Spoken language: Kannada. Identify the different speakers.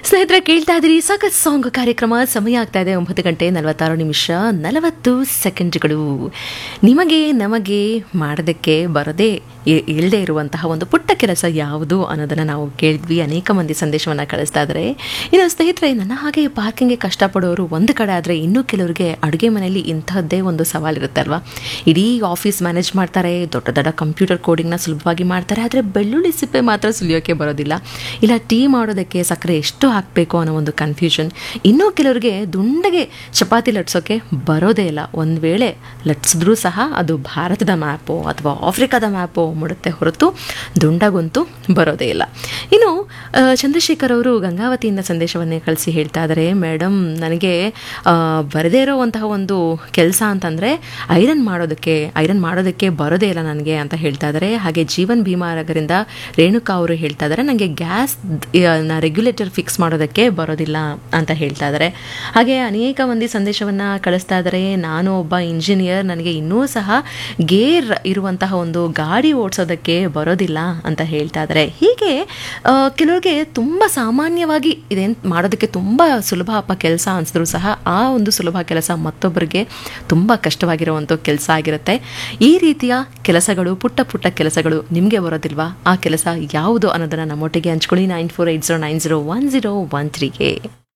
Speaker 1: ಸ್ನೇಹಿತರೆ ಕೇಳ್ತಾ ಇದ್ರಿ ಸಖತ್ ಸಾಂಗ್ ಕಾರ್ಯಕ್ರಮ. ಸಮಯ ಆಗ್ತಾ ಇದೆ 9:46:40 ನಿಮಗೆ ನಮಗೆ ಮಾಡೋದಕ್ಕೆ ಬರದೇ ಇಲ್ಲದೆ ಇರುವಂತಹ ಒಂದು ಪುಟ್ಟ ಕೆಲಸ ಯಾವುದು ಅನ್ನೋದನ್ನು ನಾವು ಕೇಳಿದ್ವಿ. ಅನೇಕ ಮಂದಿ ಸಂದೇಶವನ್ನು ಕಳಿಸ್ತಾ ಇದ್ದಾರೆ. ಇನ್ನು ಸ್ನೇಹಿತರೆ, ನನ್ನ ಹಾಗೆ ಪಾರ್ಕಿಂಗ್ಗೆ ಕಷ್ಟಪಡೋರು ಒಂದು ಕಡೆ ಆದರೆ, ಇನ್ನೂ ಕೆಲವರಿಗೆ ಅಡುಗೆ ಮನೆಯಲ್ಲಿ ಇಂತಹದ್ದೇ ಒಂದು ಸವಾಲಿರುತ್ತೆ ಅಲ್ವಾ. ಇಡೀ ಆಫೀಸ್ ಮ್ಯಾನೇಜ್ ಮಾಡ್ತಾರೆ, ದೊಡ್ಡ ದೊಡ್ಡ ಕಂಪ್ಯೂಟರ್ ಕೋಡಿಂಗ್ನ ಸುಲಭವಾಗಿ ಮಾಡ್ತಾರೆ, ಆದರೆ ಬೆಳ್ಳುಳ್ಳಿ ಸಿಪ್ಪೆ ಮಾತ್ರ ಸುಲಿಯೋಕ್ಕೆ ಬರೋದಿಲ್ಲ. ಇಲ್ಲ ಟೀ ಮಾಡೋದಕ್ಕೆ ಸಕ್ಕರೆ ಎಷ್ಟು ಹಾಕಬೇಕು ಅನ್ನೋ ಒಂದು ಕನ್ಫ್ಯೂಷನ್. ಇನ್ನೂ ಕೆಲವರಿಗೆ ದುಂಡಗೆ ಚಪಾತಿ ಲಟ್ಸೋಕ್ಕೆ ಬರೋದೇ ಇಲ್ಲ. ಒಂದು ವೇಳೆ ಲಟ್ಸಿದ್ರೂ ಸಹ ಅದು ಭಾರತದ ಮ್ಯಾಪು ಅಥವಾ ಆಫ್ರಿಕಾದ ಮ್ಯಾಪು ಮುಡುತ್ತೆ ಹೊರತು ದುಂಡಗಂತೂ ಬರೋದೇ ಇಲ್ಲ. ಇನ್ನು ಚಂದ್ರಶೇಖರ್ ಅವರು ಗಂಗಾವತಿಯಿಂದ ಸಂದೇಶವನ್ನೇ ಕಳಿಸಿ ಹೇಳ್ತಾ ಇದ್ದಾರೆ, ಮೇಡಮ್ ನನಗೆ ಬರದೇ ಇರೋವಂತಹ ಒಂದು ಕೆಲಸ ಅಂತಂದರೆ ಐರನ್ ಮಾಡೋದಕ್ಕೆ ಬರೋದೇ ಇಲ್ಲ ನನಗೆ ಅಂತ ಹೇಳ್ತಾ ಇದ್ದಾರೆ. ಹಾಗೆ ಜೀವನ್ ಭೀಮಾನಗರಿಂದ ರೇಣುಕಾ ಅವರು ಹೇಳ್ತಾ ಇದ್ದಾರೆ, ನನಗೆ ಗ್ಯಾಸ್ ರೆಗ್ಯುಲೇಟರ್ ಫಿಕ್ಸ್ ಮಾಡೋದಕ್ಕೆ ಬರೋದಿಲ್ಲ ಅಂತ ಹೇಳ್ತಾ ಇದ್ದಾರೆ. ಹಾಗೆ ಅನೇಕ ಮಂದಿ ಸಂದೇಶವನ್ನು ಕಳಿಸ್ತಾ ಇದ್ದಾರೆ, ನಾನು ಒಬ್ಬ ಇಂಜಿನಿಯರ್, ನನಗೆ ಇನ್ನೂ ಸಹ ಗೇರ್ ಇರುವಂತಹ ಒಂದು ಗಾಡಿ ಓಡಿಸೋದಕ್ಕೆ ಬರೋದಿಲ್ಲ ಅಂತ ಹೇಳ್ತಾ ಇದ್ದಾರೆ. ಹೀಗೆ ಕೆಲವರಿಗೆ ತುಂಬ ಸಾಮಾನ್ಯವಾಗಿ ಇದೇನು ಮಾಡೋದಕ್ಕೆ ತುಂಬ ಸುಲಭ ಕೆಲಸ ಅನಿಸಿದ್ರು ಸಹ ಆ ಒಂದು ಸುಲಭ ಕೆಲಸ ಮತ್ತೊಬ್ಬರಿಗೆ ತುಂಬ ಕಷ್ಟವಾಗಿರುವಂಥ ಕೆಲಸ ಆಗಿರುತ್ತೆ. ಈ ರೀತಿಯ ಕೆಲಸಗಳು, ಪುಟ್ಟ ಪುಟ್ಟ ಕೆಲಸಗಳು ನಿಮಗೆ ಬರೋದಿಲ್ವಾ? ಆ ಕೆಲಸ ಯಾವುದು ಅನ್ನೋದನ್ನು ನಮ್ಮೊಟ್ಟಿಗೆ ಹಂಚ್ಕೊಳ್ಳಿ 9480901013ಗೆ.